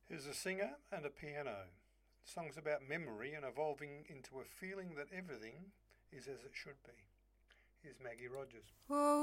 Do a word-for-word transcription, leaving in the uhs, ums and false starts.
Here's a singer and a piano. The song's about memory and evolving into a feeling that everything is as it should be. Here's Maggie Rogers. Oh.